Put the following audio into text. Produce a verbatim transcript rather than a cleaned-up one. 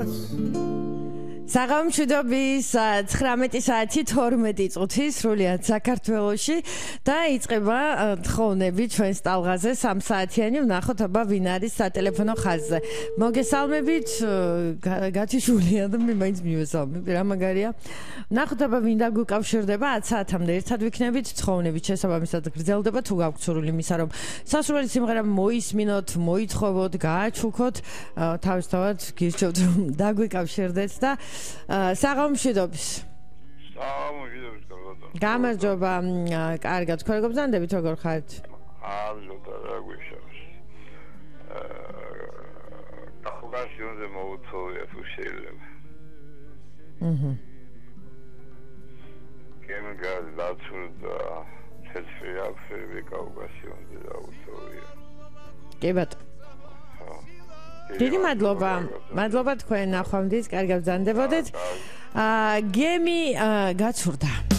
ბოლოს. საღამოშუდობის ცხრამეტი საათი თორმეტი წუთი სრულიად საქართველოში და იწყება თხოვნები ჩვენს ტალღაზე სამ საათიანი ვნახოთ აბა ვინ არის სატელეფონო ხაზზე. მოგესალმებით გათიშულია და მე მაინც მივესალმებ რა მაგარია. ვნახოთ აბა ვინ დაგვიკავშირდება ათ საათამდე ერთად ვიქნებით თხოვნებით შესაბამისად გრძელდება თუ გაქვთ სურვილი იმისა რომ სასურველი სიმღერა მოისმინოთ, მოითხოვოთ, გააჩუქოთ თავისთავად გირჩევთ რომ დაგვიკავშირდეთ და საღამოშუდობის. საღამოშუდობის კარგად. გამარჯობა, კარგად. თქვენ როგორ ბრძანდებით, როგორ ხართ? ამჟამად რა გვიშავს. აა კავკასიონზე მოუწოვია თუ შეიძლება. აჰა. კემგარ დაცურდა ცეცხლი აფერი კავკასიონზე დაუწოვია. კი ბატონო. დიდი მადლობა. მადლობა თქვენ ნახვამდის, კარგად ბრძანდებოდეთ. აა გემი გაცურდა.